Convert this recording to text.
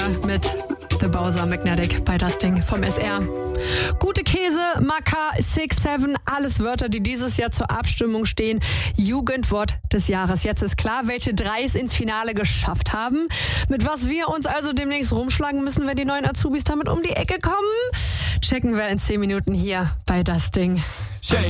mit The Bowser Magnetic bei Das Ding vom SR. Gute Käse, Maca, 6-7, alles Wörter, die dieses Jahr zur Abstimmung stehen. Jugendwort des Jahres. Jetzt ist klar, welche 3 es ins Finale geschafft haben. Mit was wir uns also demnächst rumschlagen müssen, wenn die neuen Azubis damit um die Ecke kommen, checken wir in 10 Minuten hier bei Das Ding.